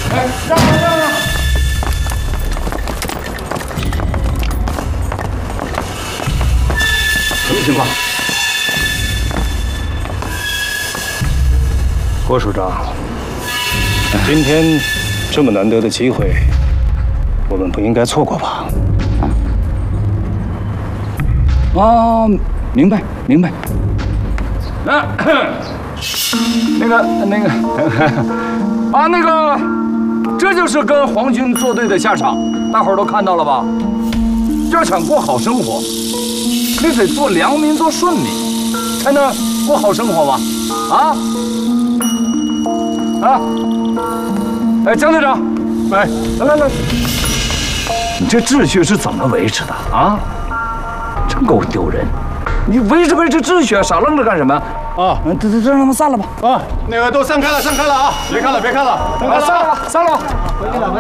哎，让！什么情况？郭署长，今天这么难得的机会，我们不应该错过吧？ 啊，明白。那个，这就是跟皇军作对的下场，大伙儿都看到了吧？要想过好生活，你得做良民，做顺民，才能过好生活吧？哎，江队长，来，你这秩序是怎么维持的啊？真够丢人！你维持秩序，傻愣着干什么？啊，这让他们散了吧。 啊，那个都散开了啊！别看了， 散了吧。 回去了。